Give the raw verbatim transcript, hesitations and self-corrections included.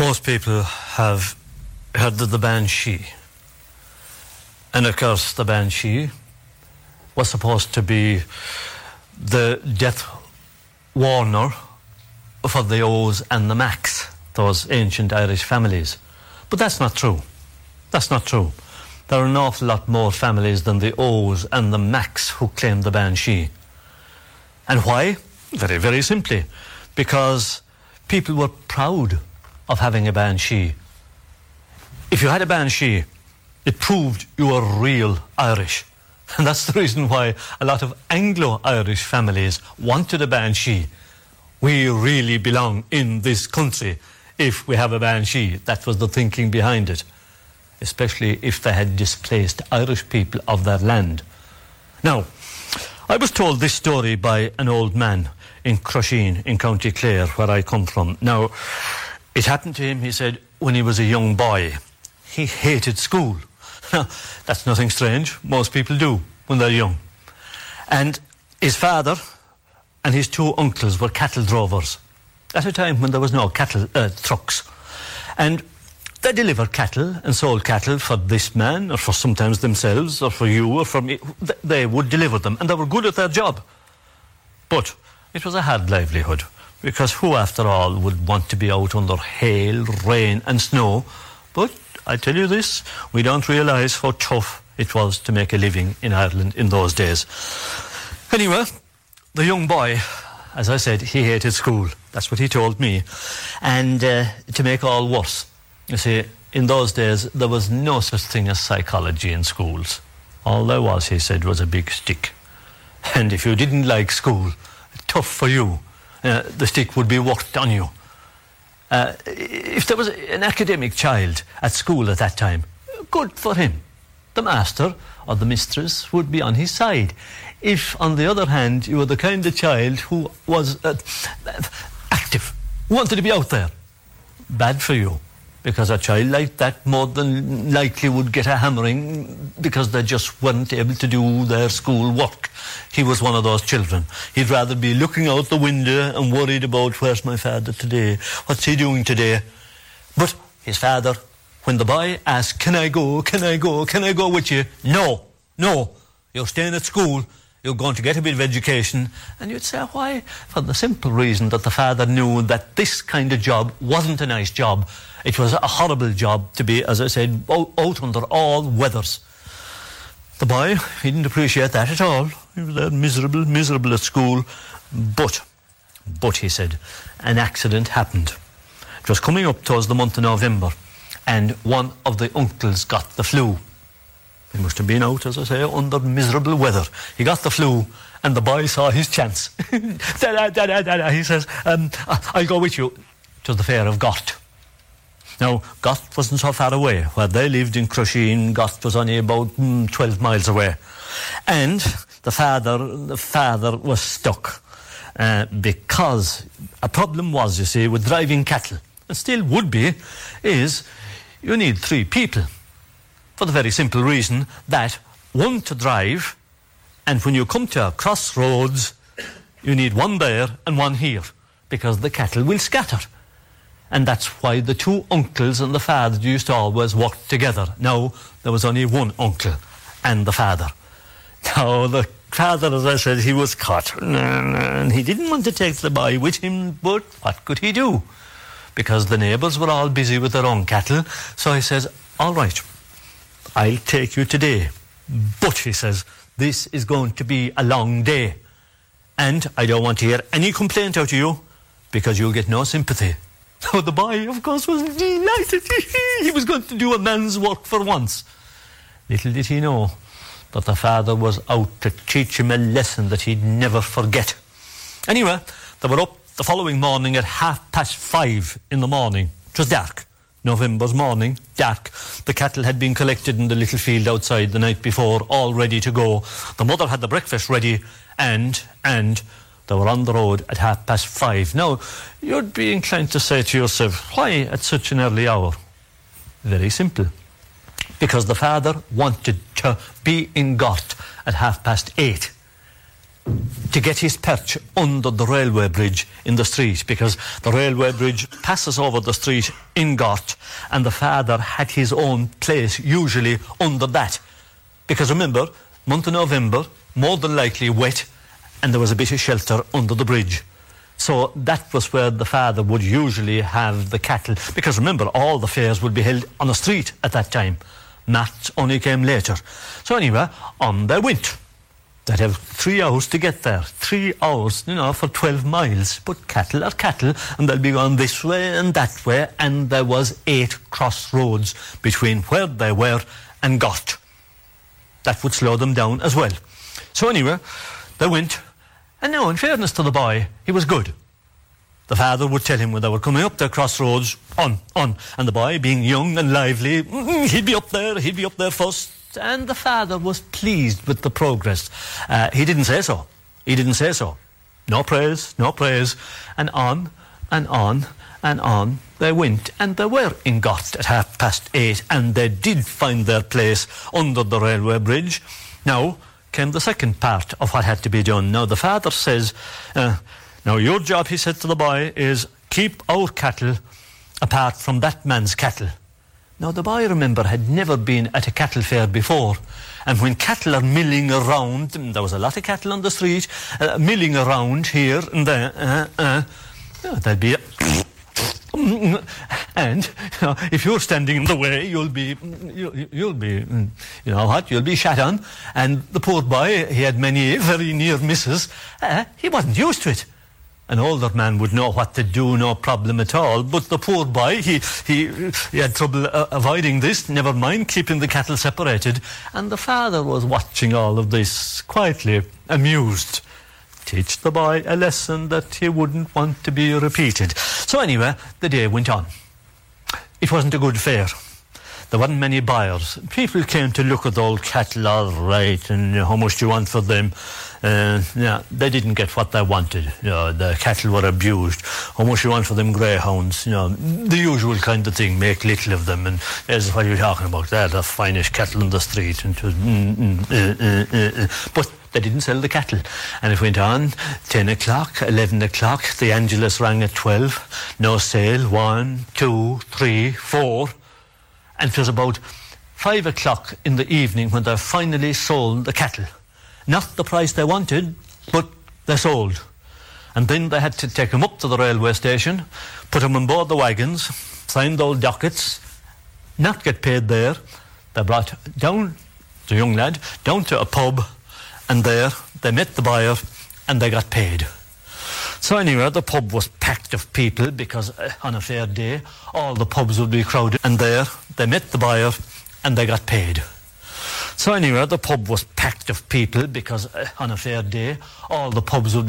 Most people have heard of the Banshee. And of course, the Banshee was supposed to be the death warner for the O's and the Macs, those ancient Irish families. But that's not true. That's not true. There are an awful lot more families than the O's and the Macs who claim the Banshee. And why? Very, very simply. Because people were proud of having a Banshee. If you had a Banshee, it proved you were real Irish. And that's the reason why a lot of Anglo-Irish families wanted a Banshee. We really belong in this country if we have a Banshee. That was the thinking behind it, especially if they had displaced Irish people of their land. Now, I was told this story by an old man in Crusheen, in County Clare, where I come from. Now, it happened to him, he said, when he was a young boy. He hated school. Now, that's nothing strange. Most people do when they're young. And his father and his two uncles were cattle drovers at a time when there was no cattle uh, trucks. And they delivered cattle and sold cattle for this man, or for sometimes themselves, or for you, or for me. They would deliver them, and they were good at their job. But it was a hard livelihood, because who, after all, would want to be out under hail, rain and snow? But I tell you this, we don't realise how tough it was to make a living in Ireland in those days. Anyway, the young boy, as I said, he hated school. That's what he told me. And uh, to make all worse, you see, in those days, there was no such thing as psychology in schools. All there was, he said, was a big stick. And if you didn't like school, tough for you, uh, the stick would be worked on you. Uh, if there was an academic child at school at that time, good for him. The master or the mistress would be on his side. If, on the other hand, you were the kind of child who was uh, active, wanted to be out there, bad for you. Because a child like that more than likely would get a hammering because they just weren't able to do their school work. He was one of those children. He'd rather be looking out the window and worried about, where's my father today? What's he doing today? But his father, when the boy asked, can I go, can I go, can I go with you? No, no, you're staying at school. You're going to get a bit of education. And you'd say, why? For the simple reason that the father knew that this kind of job wasn't a nice job. It was a horrible job to be, as I said, out, out under all weathers. The boy, he didn't appreciate that at all. He was there miserable, miserable at school. But, but, he said, an accident happened. It was coming up towards the month of November, and one of the uncles got the flu. He must have been out, as I say, under miserable weather. He got the flu, and the boy saw his chance. Dada, dada, dada, he says, um, I'll go with you. It was the fair of Gort. Now, Gort wasn't so far away. Where they lived in Crusheen, Gort was only about mm, twelve miles away. And the father, the father was stuck. Uh, because a problem was, you see, with driving cattle, and still would be, is you need three people. For the very simple reason that one to drive, and when you come to a crossroads, you need one there and one here, because the cattle will scatter. And that's why the two uncles and the father used to always work together. Now, there was only one uncle and the father. Now, the father, as I said, he was caught. And he didn't want to take the boy with him, but what could he do? Because the neighbours were all busy with their own cattle. So he says, all right, I'll take you today. But, he says, this is going to be a long day. And I don't want to hear any complaint out of you, because you'll get no sympathy. So the boy, of course, was delighted. He was going to do a man's work for once. Little did he know that the father was out to teach him a lesson that he'd never forget. Anyway, they were up the following morning at half past five in the morning. It was dark. November's morning, dark. The cattle had been collected in the little field outside the night before, all ready to go. The mother had the breakfast ready, and, and... they were on the road at half past five. Now, you'd be inclined to say to yourself, why at such an early hour? Very simple. Because the father wanted to be in Gort at half past eight. to get his perch under the railway bridge in the street, because the railway bridge passes over the street in Gort, and the father had his own place usually under that. Because remember, month of November, more than likely wet, and there was a bit of shelter under the bridge. So that was where the father would usually have the cattle, because remember, all the fairs would be held on the street at that time. That only came later. So anyway, on they went. They'd have three hours to get there. Three hours, you know, for twelve miles. But cattle are cattle, and they'll be going this way and that way, and there was eight crossroads between where they were and Gort. That would slow them down as well. So anyway, they went, and now, in fairness to the boy, he was good. The father would tell him when they were coming up the crossroads, on, on. And the boy, being young and lively, he'd be up there, he'd be up there first. And the father was pleased with the progress. Uh, he didn't say so. He didn't say so. No praise, no praise. And on, and on, and on they went. And they were in Gort at half past eight, and they did find their place under the railway bridge. Now came the second part of what had to be done. Now the father says, uh, now your job, he said to the boy, is keep our cattle apart from that man's cattle. Now the boy, remember, had never been at a cattle fair before. And when cattle are milling around, and there was a lot of cattle on the street, uh, milling around here and there, uh, uh, yeah, there'll be a and you know, if you're standing in the way, you'll be, you, you'll be, you know what, you'll be shot on. And the poor boy, he had many very near misses. Uh, he wasn't used to it. An older man would know what to do, no problem at all. But the poor boy, he he, he had trouble uh, avoiding this, never mind keeping the cattle separated. And the father was watching all of this, quietly amused. Teach the boy a lesson that he wouldn't want to be repeated. So anyway, the day went on. It wasn't a good fair. There weren't many buyers. People came to look at the old cattle, all right, and how much do you want for them? Uh, yeah, they didn't get what they wanted. You know, the cattle were abused. How much do you want for them greyhounds? You know, the usual kind of thing, make little of them. And that's what you're talking about. They're the finest cattle on the street. And it was, mm, mm, uh, uh, uh, uh. But they didn't sell the cattle. And it went on, ten o'clock, eleven o'clock, the Angelus rang at twelve. No sale, one, two, three, four. And it was about five o'clock in the evening when they finally sold the cattle. Not the price they wanted, but they sold. And then they had to take them up to the railway station, put them on board the wagons, sign the old dockets, not get paid there. They brought down the young lad, down to a pub, and there they met the buyer and they got paid. So anyway, the pub was packed of people because uh, on a fair day, all the pubs would be crowded. And there, they met the buyer and they got paid. So anyway, the pub was packed of people because uh, on a fair day, all the pubs would be